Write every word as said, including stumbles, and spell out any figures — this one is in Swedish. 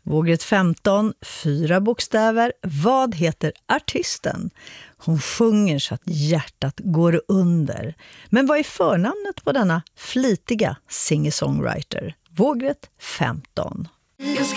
Vågrätt femton, fyra bokstäver. Vad heter artisten? Hon sjunger så att hjärtat går under. Men vad är förnamnet på denna flitiga singer-songwriter? Vågrätt femton.